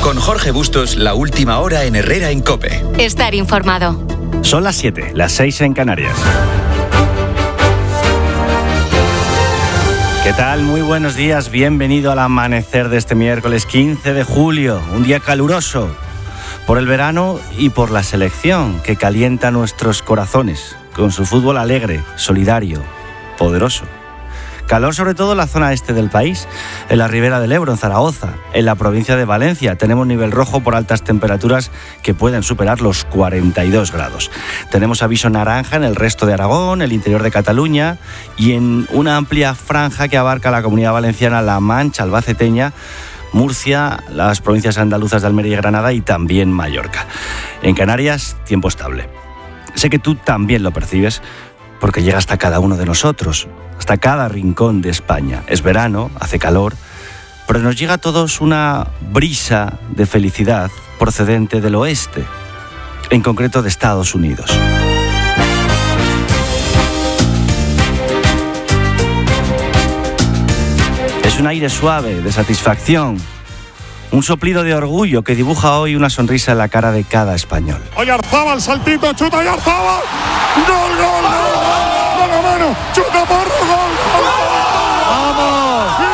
Con Jorge Bustos, la última hora en Herrera en COPE. Estar informado. Son las 7, las 6 en Canarias. ¿Qué tal? Muy buenos días. Bienvenido al amanecer de este miércoles 15 de julio. Un día caluroso por el verano y por la selección que calienta nuestros corazones con su fútbol alegre, solidario, poderoso. Calor sobre todo en la zona este del país, en la ribera del Ebro, en Zaragoza, en la provincia de Valencia. Tenemos nivel rojo por altas temperaturas que pueden superar los 42 grados. Tenemos aviso naranja en el resto de Aragón, el interior de Cataluña y en una amplia franja que abarca la Comunidad Valenciana, La Mancha albaceteña, Murcia, las provincias andaluzas de Almería y Granada y también Mallorca. En Canarias, tiempo estable. Sé que tú también lo percibes porque llega hasta cada uno de nosotros, hasta cada rincón de España. Es verano, hace calor, pero nos llega a todos una brisa de felicidad procedente del oeste, en concreto de Estados Unidos. Es un aire suave de satisfacción, un soplido de orgullo que dibuja hoy una sonrisa en la cara de cada español. Oyarzábal, saltito, chuta Oyarzábal. ¡Gol, gol, gol! ¡Mano a mano! ¡Chuta Porro, gol! ¡Vamos!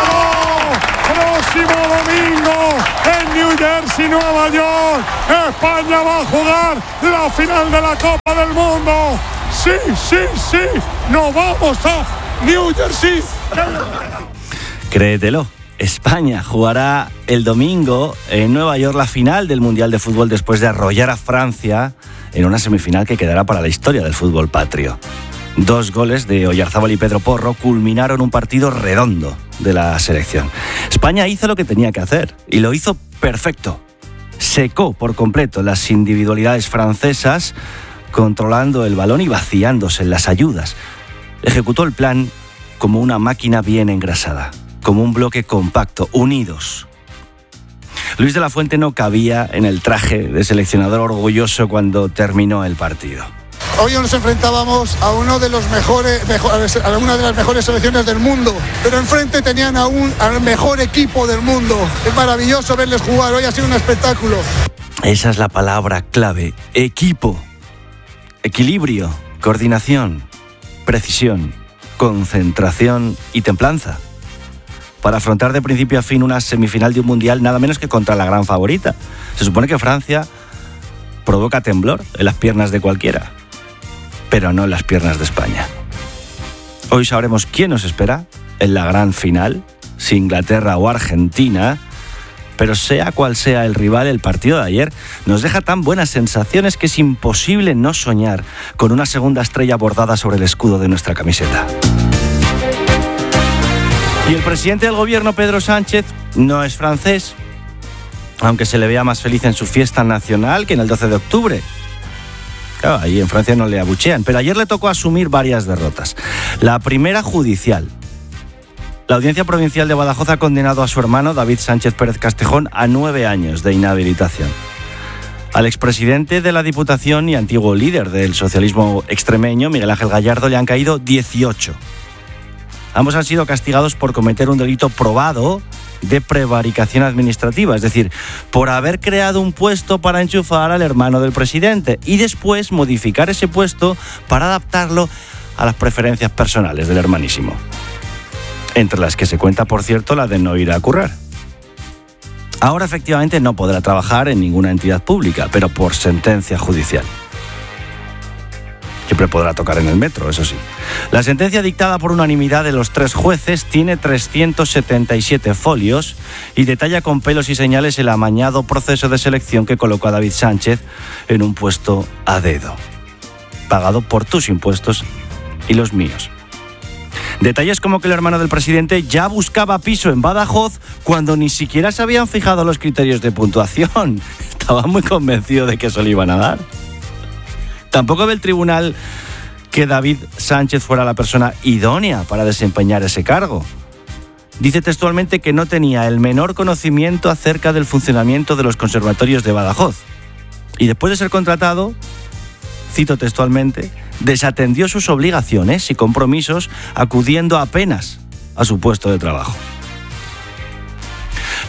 Próximo domingo en New Jersey, Nueva York, España va a jugar la final de la Copa del Mundo. ¡Sí, sí, sí! ¡Nos vamos a New Jersey! Créetelo. España jugará el domingo en Nueva York la final del Mundial de Fútbol después de arrollar a Francia en una semifinal que quedará para la historia del fútbol patrio. 2 goles de Oyarzábal y Pedro Porro culminaron un partido redondo de la selección. España hizo lo que tenía que hacer y lo hizo perfecto. Secó por completo las individualidades francesas, controlando el balón y vaciándose en las ayudas. Ejecutó el plan como una máquina bien engrasada, como un bloque compacto, unidos. Luis de la Fuente no cabía en el traje de seleccionador orgulloso cuando terminó el partido. Hoy nos enfrentábamos a una de las mejores selecciones del mundo, pero enfrente tenían al mejor equipo del mundo. Es maravilloso verles jugar, hoy ha sido un espectáculo. Esa es la palabra clave: equipo, equilibrio, coordinación, precisión, concentración y templanza, para afrontar de principio a fin una semifinal de un mundial nada menos que contra la gran favorita. Se supone que Francia provoca temblor en las piernas de cualquiera, pero no en las piernas de España. Hoy sabremos quién nos espera en la gran final, si Inglaterra o Argentina, pero sea cual sea el rival, el partido de ayer nos deja tan buenas sensaciones que es imposible no soñar con una segunda estrella bordada sobre el escudo de nuestra camiseta. Y el presidente del gobierno, Pedro Sánchez, no es francés, aunque se le vea más feliz en su fiesta nacional que en el 12 de octubre. Claro, ahí en Francia no le abuchean, pero ayer le tocó asumir varias derrotas. La primera, judicial. La Audiencia Provincial de Badajoz ha condenado a su hermano, David Sánchez Pérez Castejón, a 9 años de inhabilitación. Al expresidente de la Diputación y antiguo líder del socialismo extremeño, Miguel Ángel Gallardo, le han caído 18. Ambos han sido castigados por cometer un delito probado de prevaricación administrativa, es decir, por haber creado un puesto para enchufar al hermano del presidente y después modificar ese puesto para adaptarlo a las preferencias personales del hermanísimo. Entre las que se cuenta, por cierto, la de no ir a currar. Ahora efectivamente no podrá trabajar en ninguna entidad pública, pero por sentencia judicial. Siempre podrá tocar en el metro, eso sí. La sentencia dictada por unanimidad de los 3 jueces tiene 377 folios y detalla con pelos y señales el amañado proceso de selección que colocó a David Sánchez en un puesto a dedo, pagado por tus impuestos y los míos. Detalles como que el hermano del presidente ya buscaba piso en Badajoz cuando ni siquiera se habían fijado los criterios de puntuación. Estaba muy convencido de que eso le iban a dar. Tampoco ve el tribunal que David Sánchez fuera la persona idónea para desempeñar ese cargo. Dice textualmente que no tenía el menor conocimiento acerca del funcionamiento de los conservatorios de Badajoz. Y después de ser contratado, cito textualmente, desatendió sus obligaciones y compromisos acudiendo apenas a su puesto de trabajo.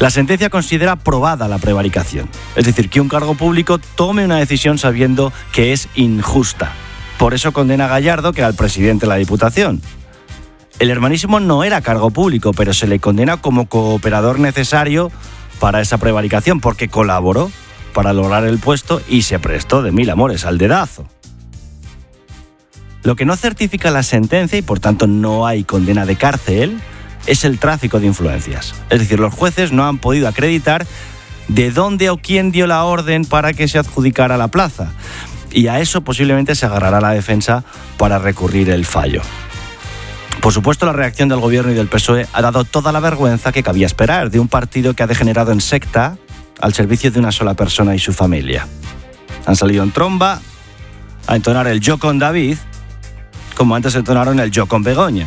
La sentencia considera probada la prevaricación, es decir, que un cargo público tome una decisión sabiendo que es injusta. Por eso condena a Gallardo, que era el presidente de la Diputación. El hermanísimo no era cargo público, pero se le condena como cooperador necesario para esa prevaricación, porque colaboró para lograr el puesto y se prestó de mil amores al dedazo. Lo que no certifica la sentencia y por tanto no hay condena de cárcel es el tráfico de influencias. Es decir, los jueces no han podido acreditar de dónde o quién dio la orden para que se adjudicara la plaza. Y a eso posiblemente se agarrará la defensa para recurrir el fallo. Por supuesto, la reacción del gobierno y del PSOE ha dado toda la vergüenza que cabía esperar de un partido que ha degenerado en secta al servicio de una sola persona y su familia. Han salido en tromba a entonar el yo con David, como antes entonaron el yo con Begoña.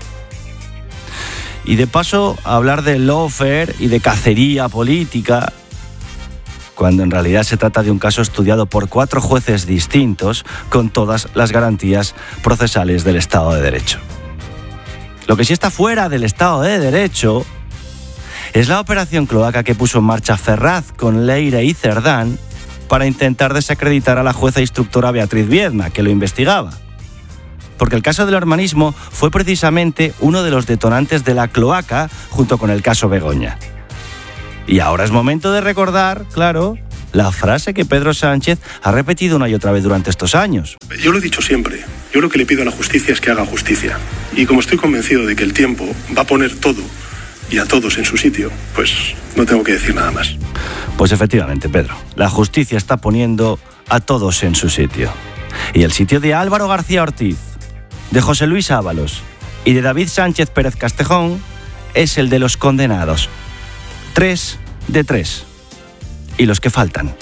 Y de paso a hablar de lawfare y de cacería política, cuando en realidad se trata de un caso estudiado por 4 jueces distintos con todas las garantías procesales del Estado de Derecho. Lo que sí está fuera del Estado de Derecho es la operación cloaca que puso en marcha Ferraz con Leire y Cerdán para intentar desacreditar a la jueza instructora Beatriz Viedma, que lo investigaba. Porque el caso del hermanismo fue precisamente uno de los detonantes de la cloaca junto con el caso Begoña. Y ahora es momento de recordar, claro, la frase que Pedro Sánchez ha repetido una y otra vez durante estos años. Yo lo he dicho siempre, yo lo que le pido a la justicia es que haga justicia. Y como estoy convencido de que el tiempo va a poner todo y a todos en su sitio, pues no tengo que decir nada más. Pues efectivamente, Pedro, la justicia está poniendo a todos en su sitio. Y el sitio de Álvaro García Ortiz, de José Luis Ábalos y de David Sánchez Pérez Castejón es el de los condenados. 3 de 3. Y los que faltan.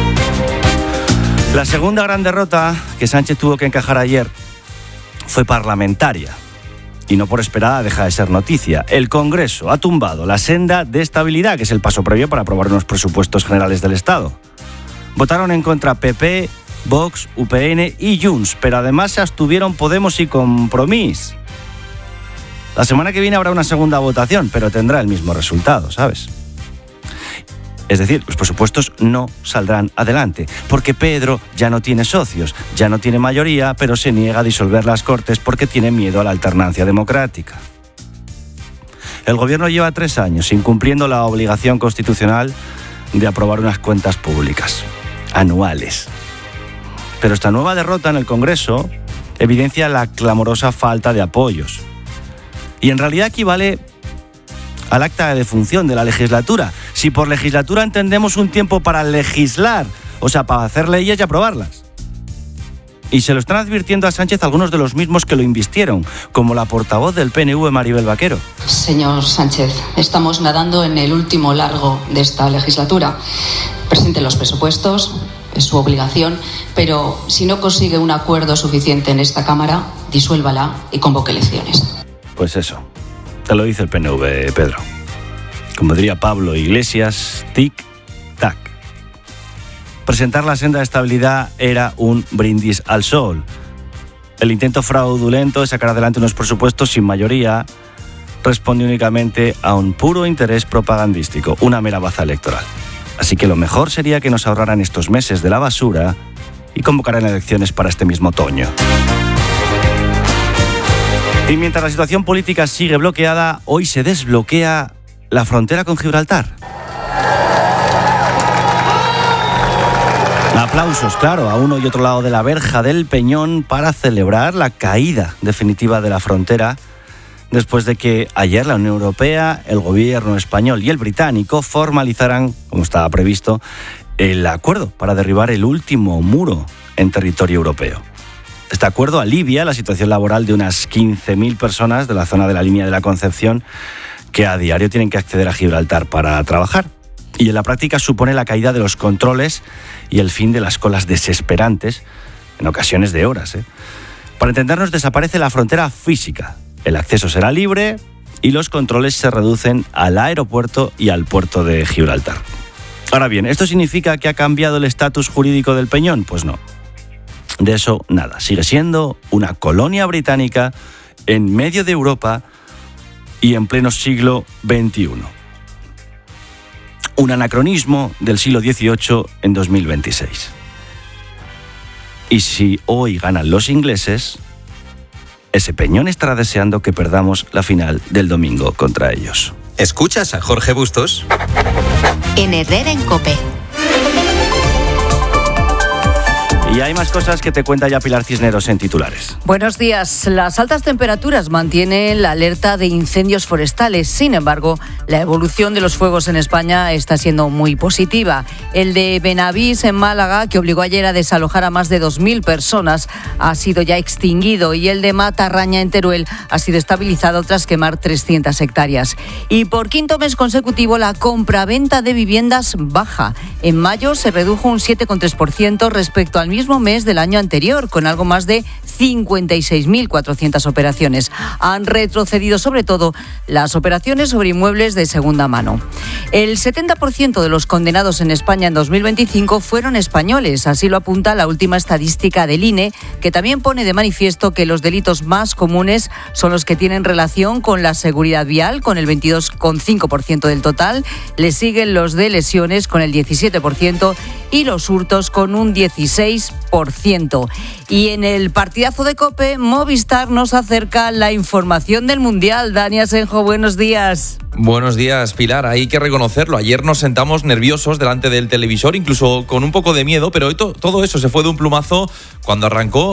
La segunda gran derrota que Sánchez tuvo que encajar ayer fue parlamentaria. Y no por esperada deja de ser noticia. El Congreso ha tumbado la senda de estabilidad, que es el paso previo para aprobar unos presupuestos generales del Estado. Votaron en contra PP, Vox, UPN y Junts, pero además se abstuvieron Podemos y Compromís. La semana que viene habrá una segunda votación, pero tendrá el mismo resultado, ¿sabes? Es decir, los presupuestos no saldrán adelante, porque Pedro ya no tiene socios, ya no tiene mayoría, pero se niega a disolver las Cortes porque tiene miedo a la alternancia democrática. El gobierno lleva 3 años incumpliendo la obligación constitucional de aprobar unas cuentas públicas, anuales. Pero esta nueva derrota en el Congreso evidencia la clamorosa falta de apoyos. Y en realidad equivale al acta de defunción de la legislatura. Si por legislatura entendemos un tiempo para legislar, o sea, para hacer leyes y aprobarlas. Y se lo están advirtiendo a Sánchez algunos de los mismos que lo invistieron, como la portavoz del PNV, Maribel Vaquero. Señor Sánchez, estamos nadando en el último largo de esta legislatura. Presente los presupuestos, es su obligación, pero si no consigue un acuerdo suficiente en esta Cámara, disuélvala y convoque elecciones. Pues eso, te lo dice el PNV, Pedro. Como diría Pablo Iglesias, tic-tac. Presentar la senda de estabilidad era un brindis al sol. El intento fraudulento de sacar adelante unos presupuestos sin mayoría responde únicamente a un puro interés propagandístico, una mera baza electoral. Así que lo mejor sería que nos ahorraran estos meses de la basura y convocaran elecciones para este mismo otoño. Y mientras la situación política sigue bloqueada, hoy se desbloquea la frontera con Gibraltar. Aplausos, claro, a uno y otro lado de la verja del Peñón para celebrar la caída definitiva de la frontera, después de que ayer la Unión Europea, el gobierno español y el británico formalizaran, como estaba previsto, el acuerdo para derribar el último muro en territorio europeo. Este acuerdo alivia la situación laboral de unas 15.000 personas de la zona de la línea de la Concepción que a diario tienen que acceder a Gibraltar para trabajar. Y en la práctica supone la caída de los controles y el fin de las colas desesperantes, en ocasiones de horas. Para entendernos, desaparece la frontera física. El acceso será libre y los controles se reducen al aeropuerto y al puerto de Gibraltar. Ahora bien, ¿esto significa que ha cambiado el estatus jurídico del Peñón? Pues no. De eso nada. Sigue siendo una colonia británica en medio de Europa y en pleno siglo XXI. un anacronismo del siglo XVIII en 2026. Y si hoy ganan los ingleses, ese Peñón estará deseando que perdamos la final del domingo contra ellos. ¿Escuchas a Jorge Bustos? En Herrera en COPE. Y hay más cosas que te cuenta ya Pilar Cisneros en titulares. Buenos días. Las altas temperaturas mantienen la alerta de incendios forestales. Sin embargo, la evolución de los fuegos en España está siendo muy positiva. El de Benavís, en Málaga, que obligó ayer a desalojar a más de 2.000 personas, ha sido ya extinguido. Y el de Matarraña, en Teruel, ha sido estabilizado tras quemar 300 hectáreas. Y por quinto mes consecutivo, la compraventa de viviendas baja. En mayo se redujo un 7,3% respecto al mismo mes del año anterior, con algo más de 56.400 operaciones. Han retrocedido sobre todo las operaciones sobre inmuebles de segunda mano. El 70% de los condenados en España en 2025 fueron españoles, así lo apunta la última estadística del INE, que también pone de manifiesto que los delitos más comunes son los que tienen relación con la seguridad vial, con el 22,5% del total, le siguen los de lesiones con el 17% y los hurtos con un 16%. Y en el partidazo de COPE, Movistar nos acerca la información del Mundial. Dani Asenjo, buenos días. Buenos días, Pilar. Hay que reconocerlo. Ayer nos sentamos nerviosos delante del televisor, incluso con un poco de miedo, pero todo eso se fue de un plumazo cuando arrancó